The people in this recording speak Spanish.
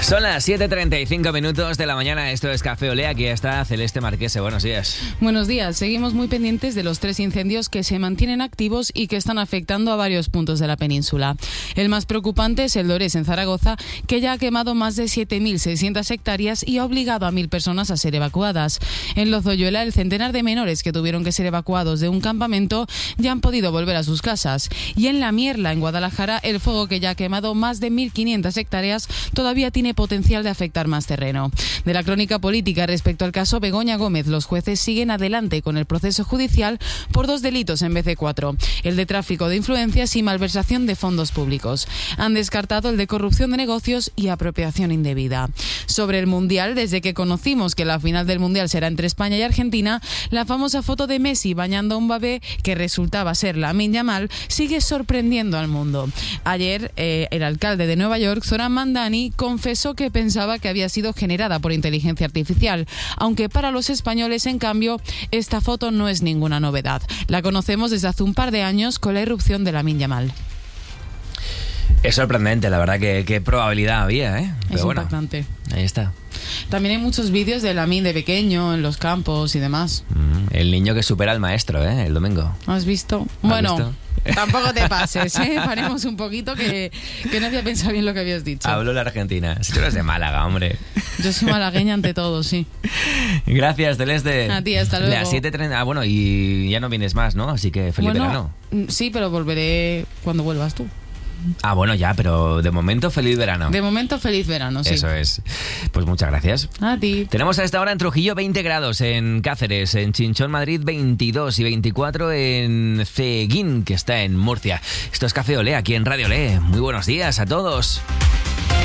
Son las 7:35 de la mañana, esto es Café Olé, aquí está Celeste Marquese, buenos días. Buenos días, seguimos muy pendientes de los 3 incendios que se mantienen activos y que están afectando a varios puntos de la península. El más preocupante es el Dores en Zaragoza, que ya ha quemado más de 7.600 hectáreas y ha obligado a 1.000 personas a ser evacuadas. En Lozoyuela, el centenar de menores que tuvieron que ser evacuados de un campamento ya han podido volver a sus casas. Y en La Mierla, en Guadalajara, el fuego que ya ha quemado más de 1.500 hectáreas todavía tiene potencial de afectar más terreno. De la crónica política respecto al caso Begoña Gómez, los jueces siguen adelante con el proceso judicial por 2 delitos en vez de 4, el de tráfico de influencias y malversación de fondos públicos. Han descartado el de corrupción de negocios y apropiación indebida. Sobre el Mundial, desde que conocimos que la final del Mundial será entre España y Argentina, la famosa foto de Messi bañando a un bebé que resultaba ser Lamine Yamal sigue sorprendiendo al mundo. Ayer, el alcalde de Nueva York, Zoran Mandani, confesó que pensaba que había sido generada por inteligencia artificial, aunque para los españoles, en cambio, esta foto no es ninguna novedad. La conocemos desde hace un par de años con la irrupción de Lamine Yamal. Es sorprendente, la verdad, qué probabilidad había, ¿eh? Pero es bueno, impactante. Ahí está. También hay muchos vídeos de Lamine de pequeño en los campos y demás. El niño que supera al maestro, ¿eh? El domingo. ¿Has visto? Bueno, tampoco te pases, ¿eh? Paremos un poquito que no había pensado bien lo que habías dicho. Hablo la Argentina. Si tú eres de Málaga, hombre. Yo soy malagueña ante todo, sí. Gracias, Celeste. A ti, hasta luego. A 7:30. Bueno, y ya no vienes más, ¿no? Así que feliz verano. Sí, pero volveré cuando vuelvas tú. Ah, bueno, ya, pero de momento feliz verano. De momento feliz verano, sí. Eso es. Pues muchas gracias. A ti. Tenemos a esta hora en Trujillo 20 grados, en Cáceres, en Chinchón, Madrid 22 y 24 en Ceguín, que está en Murcia. Esto es Café Olé, aquí en Radio Olé. Muy buenos días a todos.